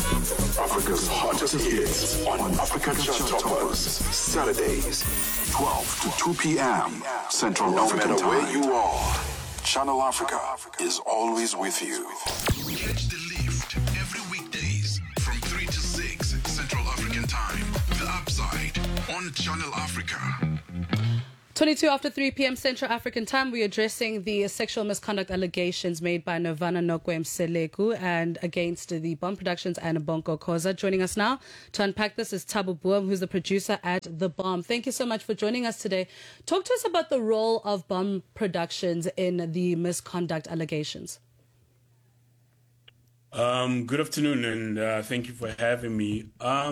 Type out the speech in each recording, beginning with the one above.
Africa's hottest hits on Africa Chart Toppers. Saturdays, 12 to 2 p.m. Central African Time. No matter where you are, Channel Africa is always with you. Catch the lift every weekdays from 3 to 6 Central African Time. The Upside on Channel Africa. 22 after 3 p.m. Central African Time, we are addressing the sexual misconduct allegations made by Nirvana Nokwe Mseleku and against the Bomb Productions and Bonko Khoza. Joining us now to unpack this is Thabo Boom, who's the producer at The Bomb. Thank you so much for joining us today. Talk to us about the role of Bomb Productions in the misconduct allegations. Good afternoon, and thank you for having me.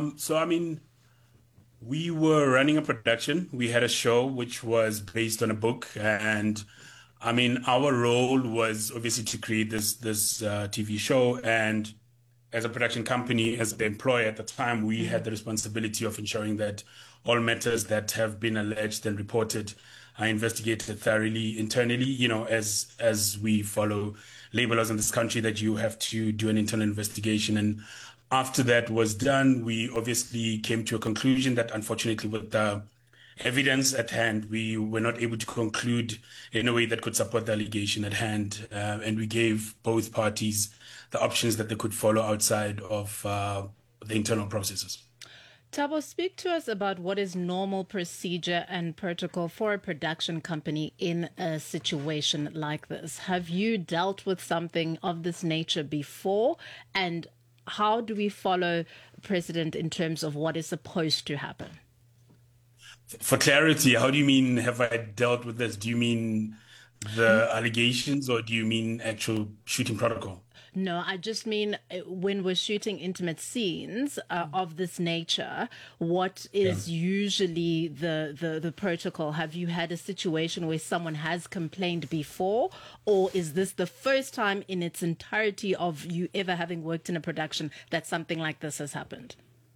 We were running a production. We had a show which was based on a book, and our role was obviously to create this TV show. And as a production company, as the employer at the time, we had the responsibility of ensuring that all matters that have been alleged and reported are investigated thoroughly internally. As we follow labor laws in this country, that you have to do an internal investigation. And after that was done, we obviously came to a conclusion that, unfortunately, with the evidence at hand, we were not able to conclude in a way that could support the allegation at hand. And we gave both parties the options that they could follow outside of the internal processes. Thabo, speak to us about what is normal procedure and protocol for a production company in a situation like this. Have you dealt with something of this nature before? And how do we follow precedent in terms of what is supposed to happen? For clarity, how do you mean, have I dealt with this? Do you mean the allegations, or do you mean actual shooting protocol? No, I just mean when we're shooting intimate scenes of this nature, what is usually the protocol? Have you had a situation where someone has complained before, or is this the first time in its entirety of you ever having worked in a production that something like this has happened?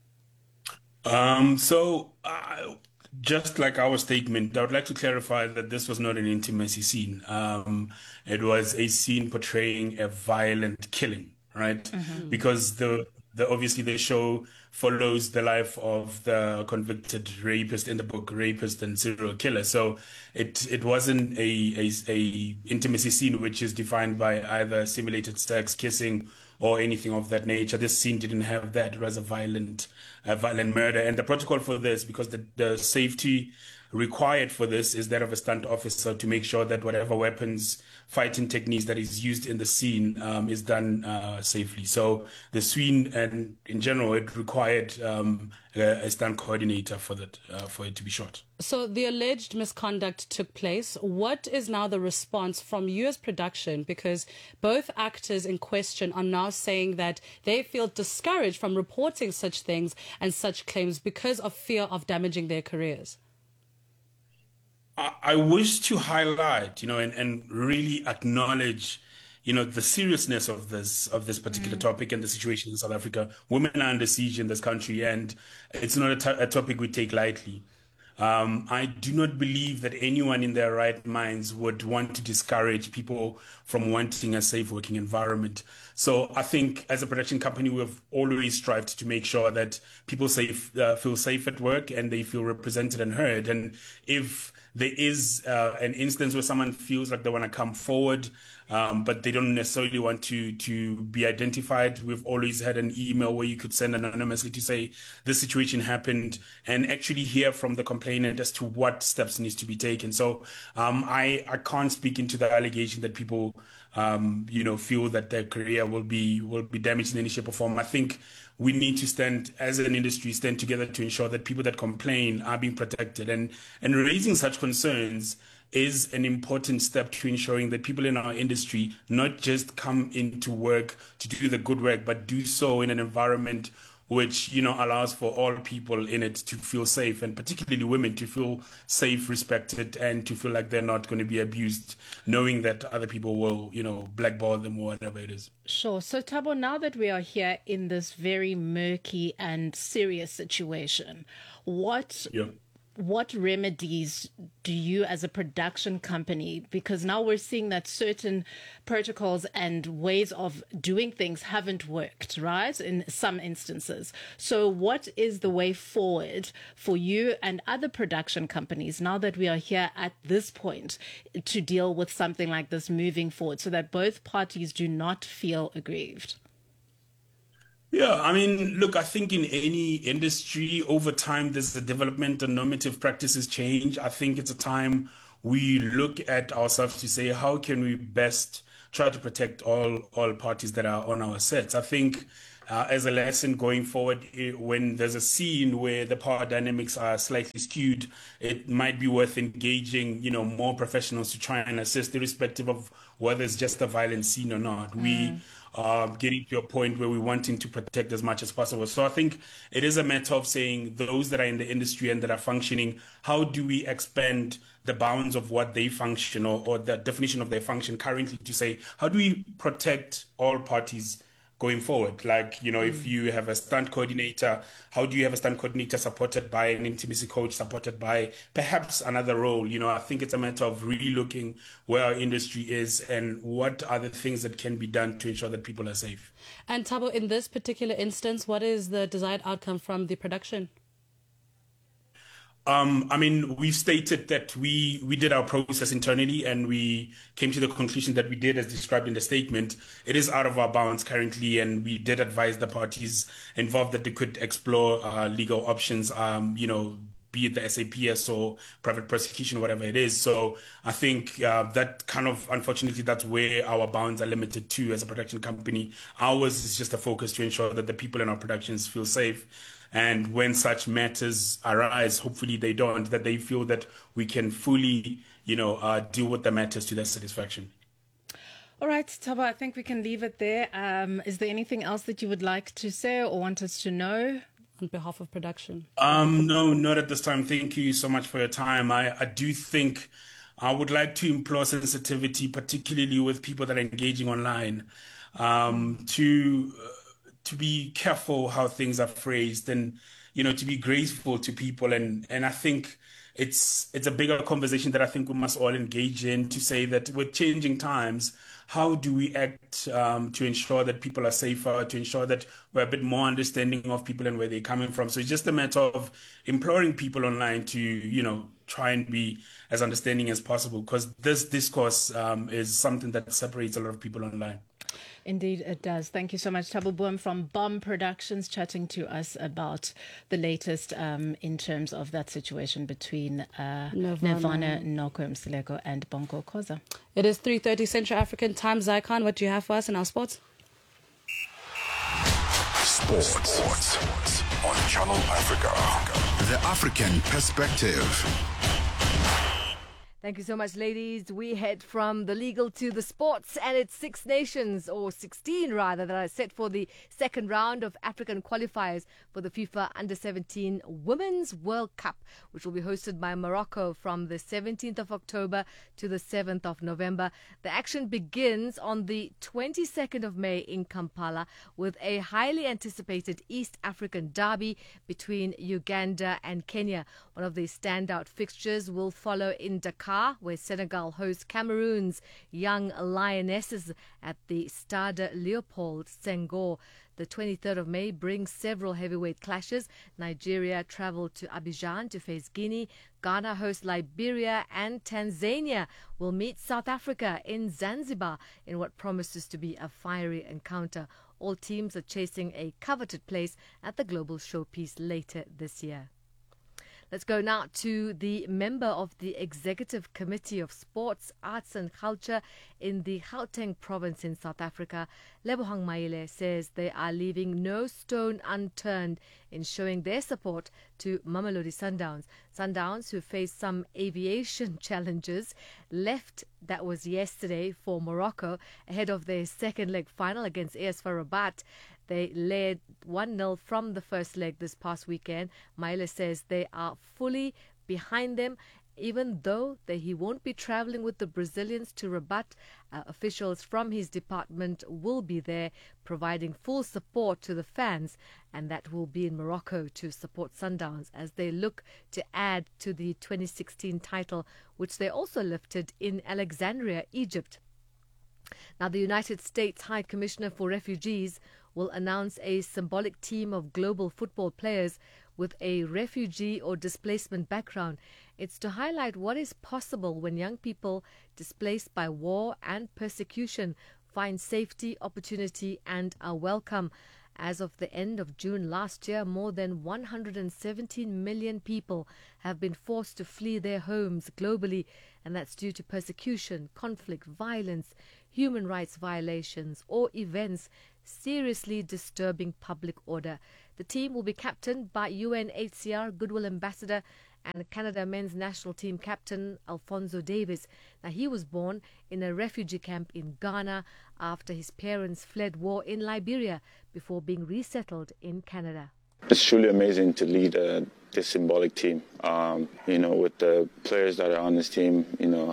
Just like our statement, I would like to clarify that this was not an intimacy scene. It was a scene portraying a violent killing, right? Mm-hmm. Because obviously the show follows the life of the convicted rapist in the book, rapist and serial killer. So it wasn't a intimacy scene which is defined by either simulated sex, kissing, or anything of that nature. This scene didn't have that. It was a violent murder. And the protocol for this, because the safety required for this is that of a stunt officer to make sure that whatever weapons, fighting techniques that is used in the scene is done safely. So the scene, and in general, it required a stunt coordinator for that, for it to be shot. So the alleged misconduct took place. What is now the response from you as production? Because both actors in question are now saying that they feel discouraged from reporting such things and such claims because of fear of damaging their careers. I wish to highlight, and really acknowledge, the seriousness of this particular topic and the situation in South Africa. Women are under siege in this country, and it's not a topic we take lightly. I do not believe that anyone in their right minds would want to discourage people from wanting a safe working environment. So I think as a production company, we have always strived to make sure that people feel safe at work and they feel represented and heard. And if there is an instance where someone feels like they want to come forward, but they don't necessarily want to be identified, we've always had an email where you could send anonymously to say this situation happened, and actually hear from the complainant as to what steps needs to be taken. So I can't speak into the allegation that people feel that their career will be damaged in any shape or form. I think we need to stand as an industry, stand together to ensure that people that complain are being protected, and raising such concerns is an important step to ensuring that people in our industry not just come into work to do the good work, but do so in an environment which, allows for all people in it to feel safe, and particularly women to feel safe, respected, and to feel like they're not going to be abused, knowing that other people will, blackball them or whatever it is. Sure. So, Thabo, now that we are here in this very murky and serious situation, what what remedies do you as a production company, because now we're seeing that certain protocols and ways of doing things haven't worked, right, in some instances. So what is the way forward for you and other production companies now that we are here at this point to deal with something like this moving forward so that both parties do not feel aggrieved? Yeah, I mean, look, I think in any industry, over time, there's a development and normative practices change. I think it's a time we look at ourselves to say, how can we best try to protect all parties that are on our sets? I think as a lesson going forward, when there's a scene where the power dynamics are slightly skewed, it might be worth engaging, more professionals to try and assist, irrespective of whether it's just a violent scene or not. We getting to a point where we're wanting to protect as much as possible. So I think it is a matter of saying those that are in the industry and that are functioning, how do we expand the bounds of what they function or the definition of their function currently to say, how do we protect all parties going forward? Like, if you have a stunt coordinator, how do you have a stunt coordinator supported by an intimacy coach, supported by perhaps another role? I think it's a matter of really looking where our industry is and what are the things that can be done to ensure that people are safe. And Thabo, in this particular instance, what is the desired outcome from the production? I mean, we've stated that we did our process internally and we came to the conclusion that we did as described in the statement. It is out of our bounds currently, and we did advise the parties involved that they could explore legal options, be it the SAPS or private prosecution, whatever it is. So I think that kind of, unfortunately, that's where our bounds are limited to as a production company. Ours is just a focus to ensure that the people in our productions feel safe. And when such matters arise, hopefully they don't, that they feel that we can fully, deal with the matters to their satisfaction. All right, Thabo, I think we can leave it there. Is there anything else that you would like to say or want us to know? On behalf of production? No, not at this time. Thank you so much for your time. I do think I would like to implore sensitivity, particularly with people that are engaging online, to be careful how things are phrased and, to be graceful to people. And I think it's a bigger conversation that I think we must all engage in, to say that with changing times, how do we act to ensure that people are safer, to ensure that we're a bit more understanding of people and where they're coming from. So it's just a matter of imploring people online to, try and be as understanding as possible, because this discourse is something that separates a lot of people online. Indeed, it does. Thank you so much, Thabo Boom from Bomb Productions, chatting to us about the latest in terms of that situation between Nirvana Noko-Mseleku and Bonko Khoza. It is 3:30 Central African Time. Zycon, what do you have for us in our sports? Sports on Channel Africa. The African Perspective. Thank you so much, ladies. We head from the legal to the sports, and it's 6 nations, or 16 rather, that are set for the second round of African qualifiers for the FIFA Under-17 Women's World Cup, which will be hosted by Morocco from the 17th of October to the 7th of November. The action begins on the 22nd of May in Kampala with a highly anticipated East African derby between Uganda and Kenya. One of the standout fixtures will follow in Dakar, where Senegal hosts Cameroon's young Lionesses at the Stade Leopold Senghor. The 23rd of May brings several heavyweight clashes. Nigeria travel to Abidjan to face Guinea. Ghana hosts Liberia, and Tanzania will meet South Africa in Zanzibar in what promises to be a fiery encounter. All teams are chasing a coveted place at the global showpiece later this year. Let's go now to the member of the Executive Committee of Sports, Arts and Culture in the Gauteng province in South Africa. Lebohang Maile says they are leaving no stone unturned in showing their support to Mamelodi Sundowns. Sundowns, who faced some aviation challenges, left that was yesterday for Morocco ahead of their second leg final against AS FAR Rabat. They led 1-0 from the first leg this past weekend. Maile says they are fully behind them Even though he won't be travelling with the Brazilians to Rabat, officials from his department will be there providing full support to the fans, and that will be in Morocco to support Sundowns as they look to add to the 2016 title, which they also lifted in Alexandria, Egypt. Now, the United States High Commissioner for Refugees will announce a symbolic team of global football players with a refugee or displacement background. It's to highlight what is possible when young people displaced by war and persecution find safety, opportunity, and are welcome. As of the end of June last year, more than 117 million people have been forced to flee their homes globally, and that's due to persecution, conflict, violence, human rights violations, or events seriously disturbing public order. The team will be captained by UNHCR Goodwill Ambassador and Canada men's national team captain Alphonso Davies. Now, he was born in a refugee camp in Ghana after his parents fled war in Liberia before being resettled in Canada. It's truly amazing to lead this symbolic team. With the players that are on this team,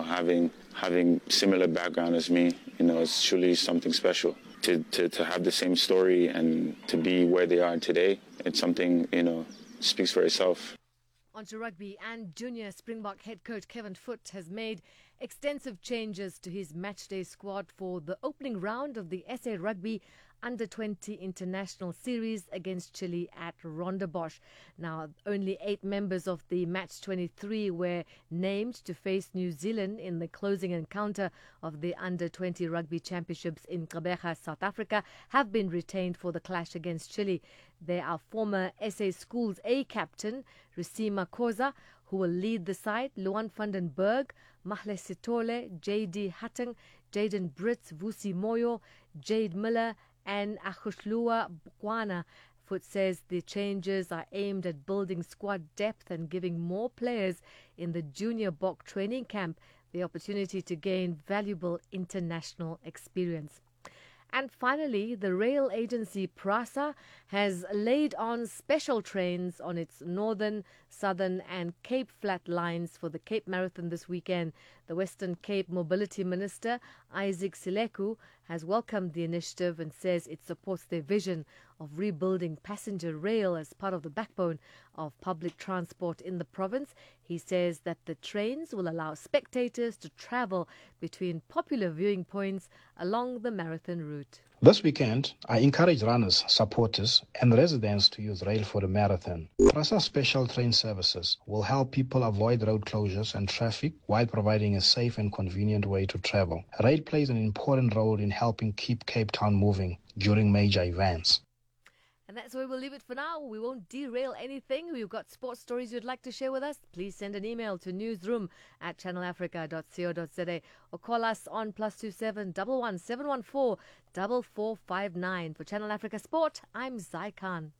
having similar background as me, it's truly something special. To have the same story and to be where they are today, it's something, speaks for itself. On to rugby, and junior Springbok head coach Kevin Foote has made extensive changes to his matchday squad for the opening round of the SA Rugby Under-20 International Series against Chile at Rondebosch. Now, only 8 members of the Match 23 were named to face New Zealand in the closing encounter of the Under-20 Rugby Championships in Gqeberha, South Africa, have been retained for the clash against Chile. There are former SA Schools A captain Risima Khoza, who will lead the side, Luan van den Berg, Mahle Sitole, J.D. Hatting, Jaden Brits, Vusi Moyo, Jade Miller, and Akhuslua Bukwana. Foote says the changes are aimed at building squad depth and giving more players in the junior Bok training camp the opportunity to gain valuable international experience. And finally, the rail agency PRASA has laid on special trains on its northern, southern and Cape Flat lines for the Cape Marathon this weekend. The Western Cape Mobility Minister, Isaac Sileku, has welcomed the initiative and says it supports their vision of rebuilding passenger rail as part of the backbone of public transport in the province. He says that the trains will allow spectators to travel between popular viewing points along the marathon route. This weekend, I encourage runners, supporters, and residents to use rail for the marathon. PRASA special train services will help people avoid road closures and traffic while providing a safe and convenient way to travel. Rail plays an important role in helping keep Cape Town moving during major events. And that's where we'll leave it for now. We won't derail anything. We've got sports stories you'd like to share with us. Please send an email to newsroom@channelafrica.co.za or call us on +27 11 714 4459. For Channel Africa Sport, I'm Zai Khan.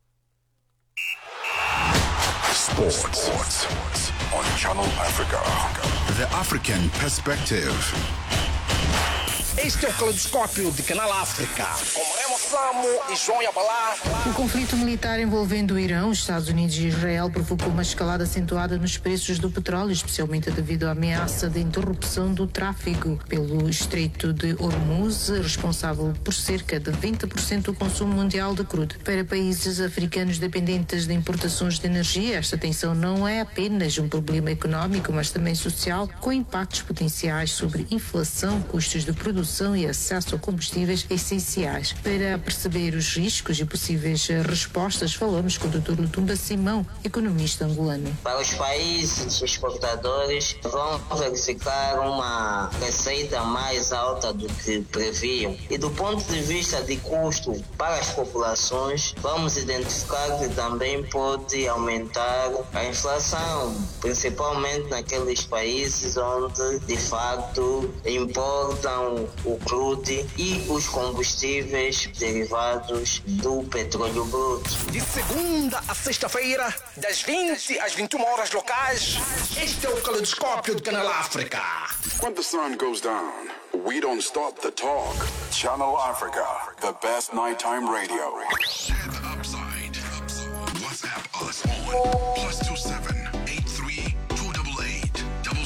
Sports on Channel Africa. The African perspective. Este é o Caleidoscópio de Canal África, com Remo Samo e João Yabalá. O conflito militar envolvendo o Irão, os Estados Unidos e Israel provocou uma escalada acentuada nos preços do petróleo, especialmente devido à ameaça de interrupção do tráfego pelo Estreito de Hormuz, responsável por cerca de 20% do consumo mundial de crudo. Para países africanos dependentes de importações de energia, esta tensão não é apenas um problema económico, mas também social, com impactos potenciais sobre inflação, custos de produção e acesso a combustíveis essenciais. Para perceber os riscos e possíveis respostas, falamos com o Dr. Lutumba Simão, economista angolano. Para os países exportadores, vão verificar uma receita mais alta do que previam. E do ponto de vista de custo para as populações, vamos identificar que também pode aumentar a inflação, principalmente naqueles países onde, de facto, importam o crude e os combustíveis derivados do petróleo bruto. De segunda a sexta-feira, das 20 às 21 horas locais, este é o Caleidoscópio de Canal África. When the sun goes down, we don't stop the talk. Channel Africa, the best nighttime radio. Share the upside. WhatsApp us on +27 83 288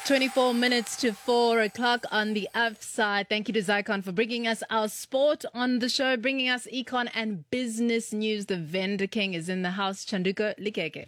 24 minutes to 4 o'clock on the upside. Thank you to Zycon for bringing us our sport on the show, bringing us econ and business news. The Vendor King is in the house. Chanduko Likeke.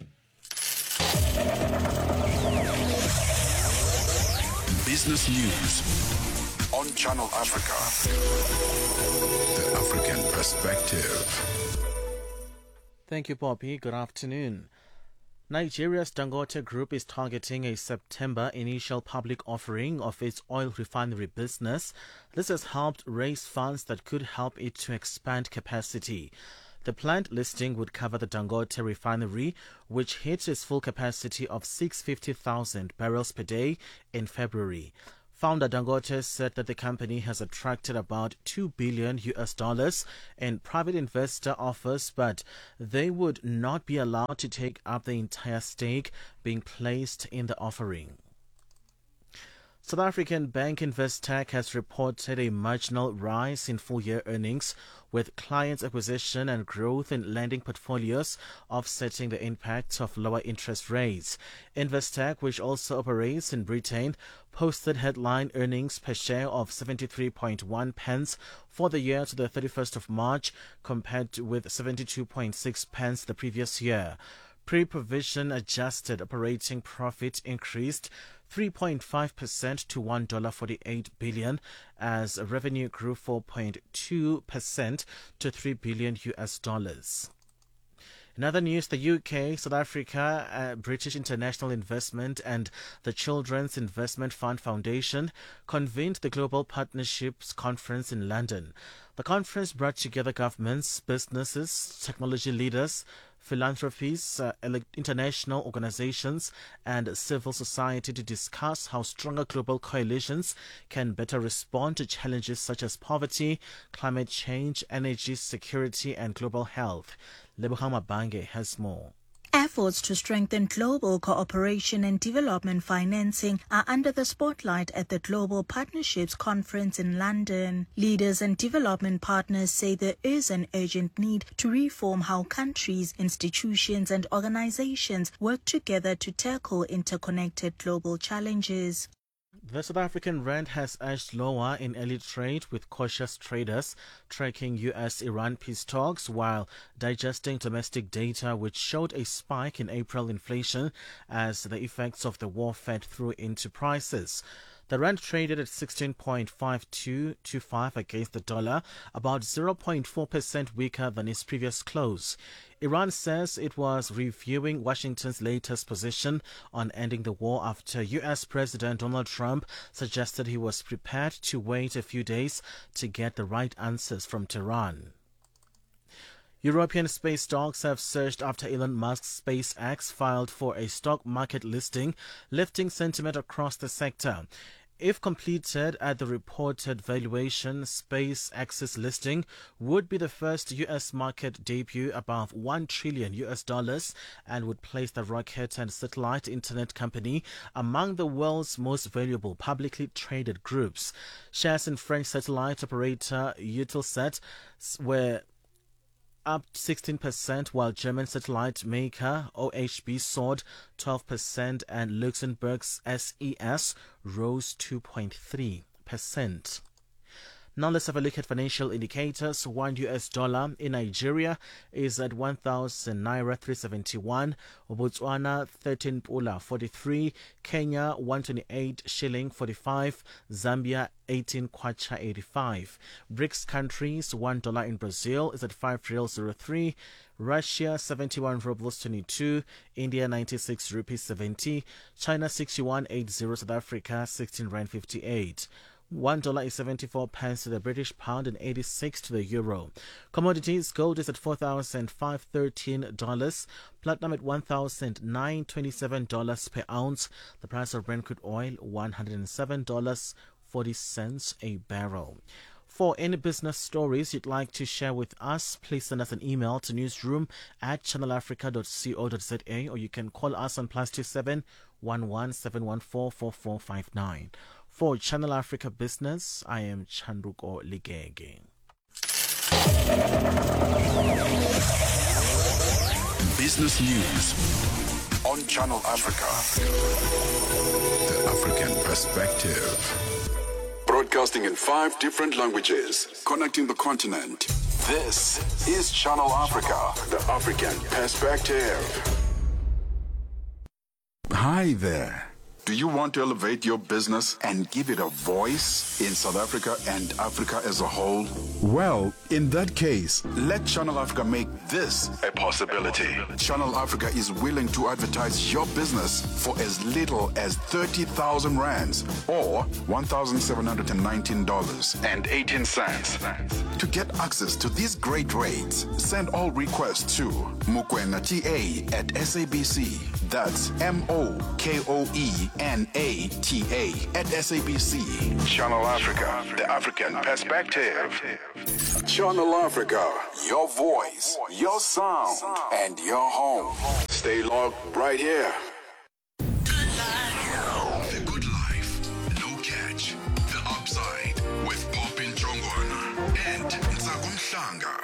Business news on Channel Africa. The African perspective. Thank you, Bobby. Good afternoon. Nigeria's Dangote Group is targeting a September initial public offering of its oil refinery business. This has helped raise funds that could help it to expand capacity. The planned listing would cover the Dangote refinery, which hits its full capacity of 650,000 barrels per day in February. Founder Dangote said that the company has attracted about $2 billion in private investor offers, but they would not be allowed to take up the entire stake being placed in the offering. South African bank Investec has reported a marginal rise in full-year earnings, with clients' acquisition and growth in lending portfolios offsetting the impact of lower interest rates. Investec, which also operates in Britain, posted headline earnings per share of 73.1 pence for the year to the 31st of March, compared with 72.6 pence the previous year. Pre-provision adjusted operating profit increased 3.5% to $1.48 billion as revenue grew 4.2% to $3 billion. In other news, the UK, South Africa, British International Investment and the Children's Investment Fund Foundation convened the Global Partnerships Conference in London. The conference brought together governments, businesses, technology leaders, philanthropies, international organizations, and civil society to discuss how stronger global coalitions can better respond to challenges such as poverty, climate change, energy security, and global health. Lebohang Mabange has more. Efforts to strengthen global cooperation and development financing are under the spotlight at the Global Partnerships Conference in London. Leaders and development partners say there is an urgent need to reform how countries, institutions, and organizations work together to tackle interconnected global challenges. The South African rand has edged lower in early trade, with cautious traders tracking US-Iran peace talks while digesting domestic data which showed a spike in April inflation as the effects of the war fed through into prices. The rand traded at 16.5225 against the dollar, about 0.4% weaker than its previous close. Iran says it was reviewing Washington's latest position on ending the war after U.S. President Donald Trump suggested he was prepared to wait a few days to get the right answers from Tehran. European space stocks have surged after Elon Musk's SpaceX filed for a stock market listing, lifting sentiment across the sector. If completed at the reported valuation, SpaceX's listing would be the first U.S. market debut above $1 trillion and would place the rocket and satellite internet company among the world's most valuable publicly traded groups. Shares in French satellite operator Eutelsat were up 16%, while German satellite maker OHB soared 12% and Luxembourg's SES rose 2.3%. Now let's have a look at financial indicators. $1 in Nigeria is at 1,000 naira 371, Botswana 13 pula 43, Kenya 128 shilling 45, Zambia 18 kwacha 85. BRICS countries, $1 in Brazil is at 5 reals 03, Russia 71 rubles 22, India 96 rupees 70, China 61.80, South Africa 16 rand 58. $1 is 74 pence to the British pound and 86 to the euro. Commodities: gold is at $4,513, platinum at $1,927 per ounce. The price of Brent crude oil $107.40 a barrel. For any business stories you'd like to share with us, please send us an email to newsroom@channelafrica.co.za, or you can call us on +27 11 714 4459. For Channel Africa Business, I am Chanduko Ligege. Business news on on Channel Africa. The African Perspective. Broadcasting in 5 different languages, connecting the continent. This is Channel Africa, the African Perspective. Hi there. Do you want to elevate your business and give it a voice in South Africa and Africa as a whole? Well, in that case, let Channel Africa make this a possibility. Channel Africa is willing to advertise your business for as little as 30,000 rands or $1,719.18. To get access to these great rates, send all requests to mokoenata@SABC. That's MOKOENATA@SABC. Channel Africa, the African Perspective. Channel Africa, your voice, your sound, and your home. Stay logged right here. The Good Life, No Catch, The Upside with Popin Jongwana and Ntsako Mhlanga.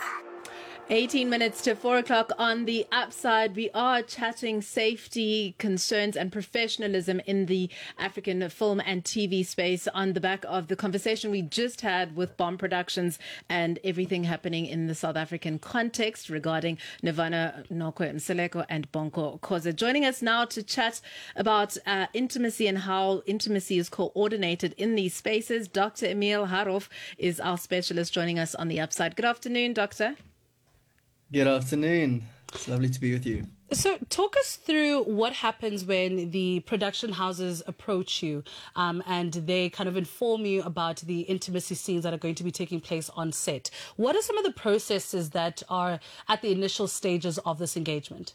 18 minutes to 4 o'clock on the Upside. We are chatting safety concerns and professionalism in the African film and TV space on the back of the conversation we just had with Bomb Productions and everything happening in the South African context regarding Nevana Nokwe-Mseleko and Bonko Khoza. Joining us now to chat about intimacy and how intimacy is coordinated in these spaces, Dr. Emil Harof is our specialist joining us on the Upside. Good afternoon, Doctor. Good afternoon. It's lovely to be with you. So talk us through what happens when the production houses approach you and they kind of inform you about the intimacy scenes that are going to be taking place on set. What are some of the processes that are at the initial stages of this engagement?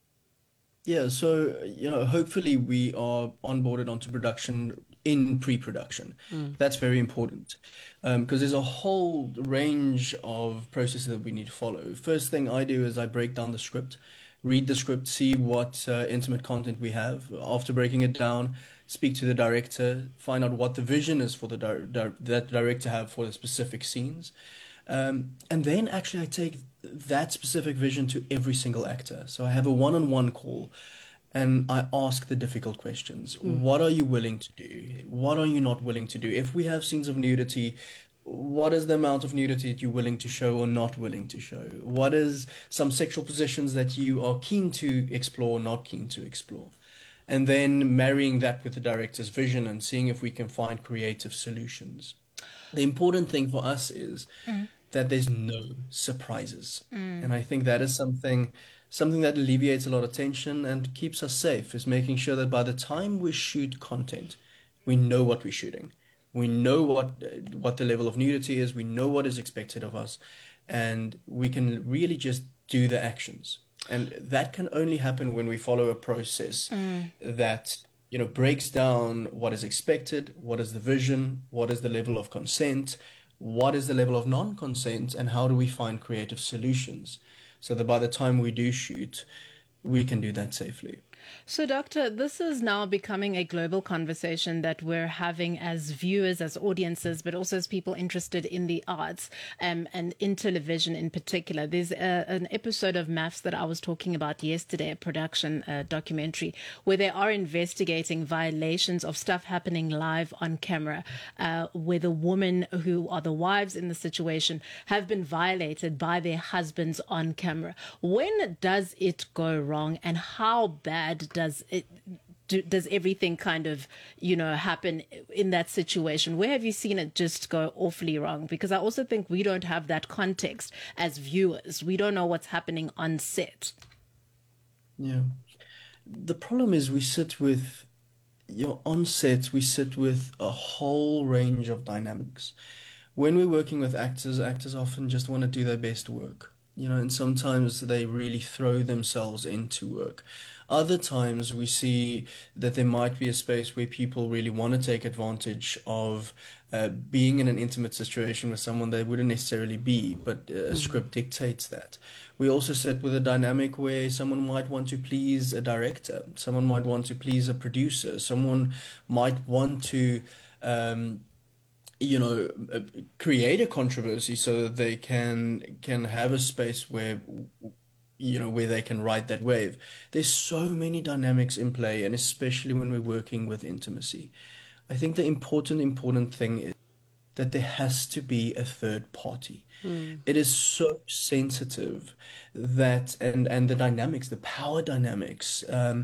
Yeah, so, hopefully we are onboarded onto production in pre-production. That's very important because there's a whole range of processes that we need to follow. First thing I do is I break down the script, read the script, see what intimate content we have. After breaking it down, speak to the director, find out what the vision is for that director have for the specific scenes. And then actually I take that specific vision to every single actor. So I have a one-on-one call and I ask the difficult questions. What are you willing to do? What are you not willing to do? If we have scenes of nudity, what is the amount of nudity that you're willing to show or not willing to show? What is some sexual positions that you are keen to explore or not keen to explore? And then marrying that with the director's vision and seeing if we can find creative solutions. The important thing for us is that there's no surprises. And I think that is something that alleviates a lot of tension and keeps us safe, is making sure that by the time we shoot content, we know what we're shooting. We know what the level of nudity is. We know what is expected of us. And we can really just do the actions. And that can only happen when we follow a process that breaks down what is expected, what is the vision, what is the level of consent, what is the level of non-consent, and how do we find creative solutions so that by the time we do shoot, we can do that safely. So, Doctor, this is now becoming a global conversation that we're having as viewers, as audiences, but also as people interested in the arts and in television in particular. There's an episode of MAFS that I was talking about yesterday, a production documentary, where they are investigating violations of stuff happening live on camera, where the women who are the wives in the situation have been violated by their husbands on camera. When does it go wrong, and how bad does everything kind of, happen in that situation? Where have you seen it just go awfully wrong? Because I also think we don't have that context as viewers. We don't know what's happening on set. Yeah. The problem is we sit with, on set, we sit with a whole range of dynamics. When we're working with actors often just want to do their best work, and sometimes they really throw themselves into work. Other times we see that there might be a space where people really want to take advantage of being in an intimate situation with someone they wouldn't necessarily be, but a script dictates that. We also sit with a dynamic where someone might want to please a director, someone might want to please a producer, someone might want to create a controversy so that they can have a space where where they can ride that wave. There's so many dynamics in play, and especially when we're working with intimacy. I think the important thing is that there has to be a third party. It is so sensitive that, and the dynamics, the power dynamics,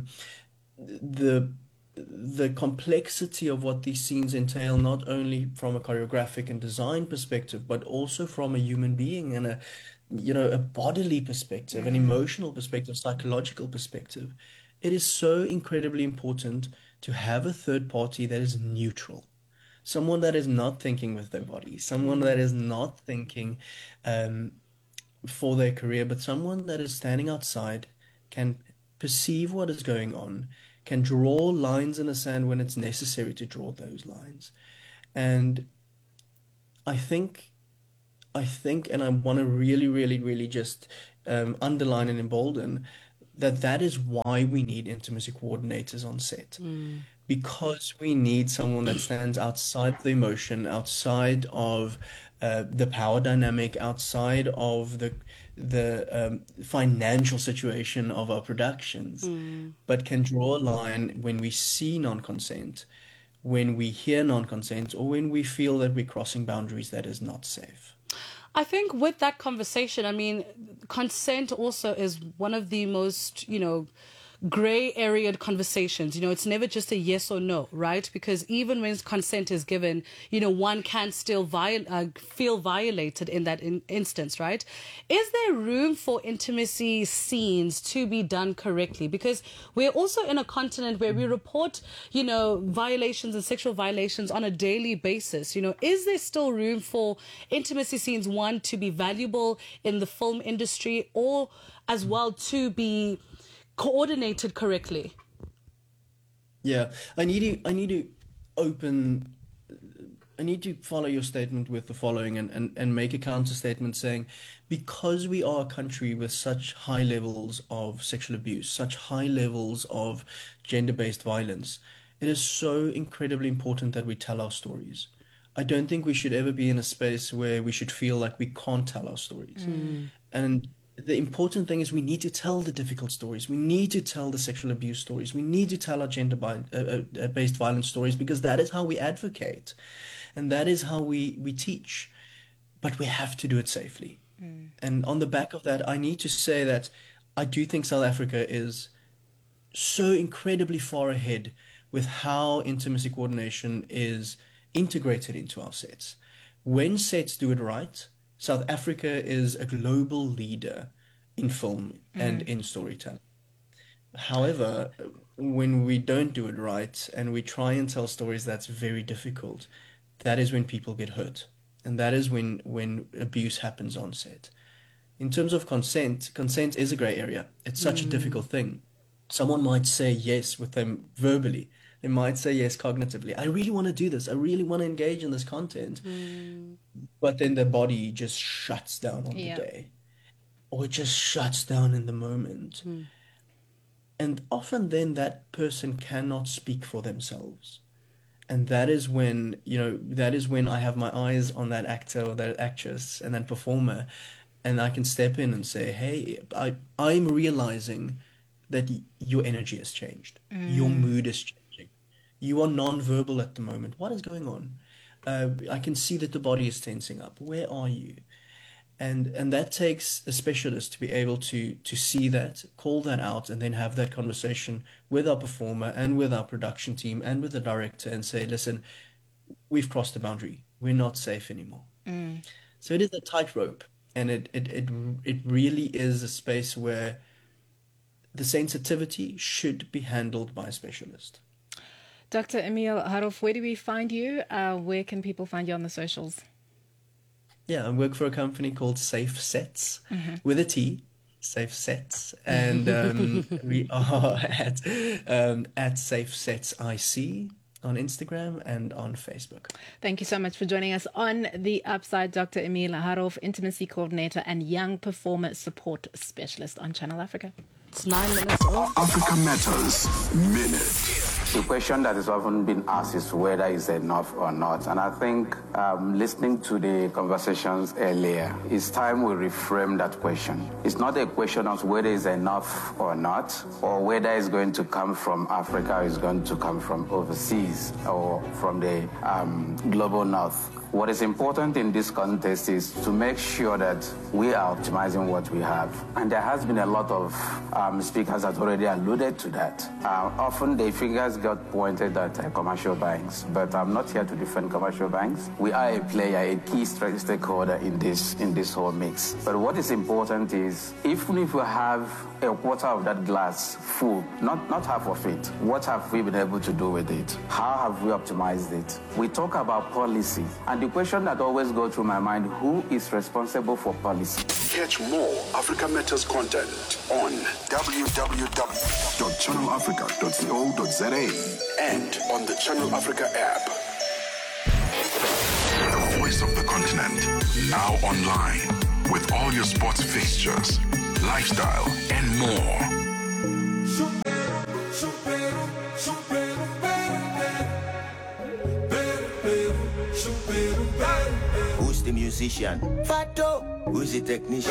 the complexity of what these scenes entail, not only from a choreographic and design perspective, but also from a human being and a bodily perspective, an emotional perspective, psychological perspective. It is so incredibly important to have a third party that is neutral. Someone that is not thinking with their body, someone that is not thinking for their career, but someone that is standing outside, can perceive what is going on, can draw lines in the sand when it's necessary to draw those lines. And I think, and I want to really, really, really just underline and embolden that is why we need intimacy coordinators on set. Because we need someone that stands outside the emotion, outside of the power dynamic, outside of the financial situation of our productions, but can draw a line when we see non-consent, when we hear non-consent, or when we feel that we're crossing boundaries that is not safe. I think with that conversation, I mean, consent also is one of the most, gray area conversations. It's never just a yes or no, right? Because even when consent is given, one can still feel violated in that instance, right? Is there room for intimacy scenes to be done correctly? Because we're also in a continent where we report, violations and sexual violations on a daily basis. Is there still room for intimacy scenes, one, to be valuable in the film industry, or as well to be coordinated correctly? Yeah, I need to follow your statement with the following and make a counter statement saying, because we are a country with such high levels of sexual abuse, such high levels of gender-based violence, it is so incredibly important that we tell our stories. I don't think we should ever be in a space where we should feel like we can't tell our stories. And the important thing is we need to tell the difficult stories. We need to tell the sexual abuse stories. We need to tell our gender-based violence stories, because that is how we advocate and that is how we teach. But we have to do it safely. And on the back of that, I need to say that I do think South Africa is so incredibly far ahead with how intimacy coordination is integrated into our sets. When sets do it right, South Africa is a global leader in film and in storytelling. However, when we don't do it right and we try and tell stories that's very difficult, that is when people get hurt. And that is when abuse happens on set. In terms of consent is a gray area. It's such a difficult thing. Someone might say yes with them verbally. They might say yes cognitively. I really want to do this. I really want to engage in this content. But then the body just shuts down on the day. Or it just shuts down in the moment. And often then that person cannot speak for themselves. And that is when, I have my eyes on that actor or that actress and that performer. And I can step in and say, hey, I'm realizing that your energy has changed. Your mood has changed. You are non-verbal at the moment. What is going on? I can see that the body is tensing up. Where are you? And that takes a specialist to be able to see that, call that out, and then have that conversation with our performer and with our production team and with the director and say, listen, we've crossed the boundary. We're not safe anymore. So it is a tightrope, and it really is a space where the sensitivity should be handled by a specialist. Dr. Emile Harof, where do we find you? Where can people find you on the socials? Yeah, I work for a company called Safe Sets, with a T, Safe Sets, and we are at Safe Sets IC on Instagram and on Facebook. Thank you so much for joining us on The Upside, Dr. Emile Harof, Intimacy Coordinator and Young Performer Support Specialist on Channel Africa. It's 9 minutes old. Africa Matters Minute. The question that is often been asked is whether it's enough or not. And I think listening to the conversations earlier, it's time we reframe that question. It's not a question of whether it's enough or not, or whether it's going to come from Africa or it's going to come from overseas or from the global north. What is important in this context is to make sure that we are optimizing what we have. And there has been a lot of speakers that already alluded to that. Often the fingers got pointed at commercial banks, but I'm not here to defend commercial banks. We are a player, a key stakeholder in this whole mix. But what is important is, even if we have a quarter of that glass full, not half of it, what have we been able to do with it? How have we optimized it? We talk about policy, and the question that always goes through my mind, who is responsible for policy? Catch more Africa Matters content on www.channelafrica.co.za and on the Channel Africa app. The voice of the continent, now online, with all your sports fixtures, lifestyle, and more. Who's the musician? Fato. Who's the technician?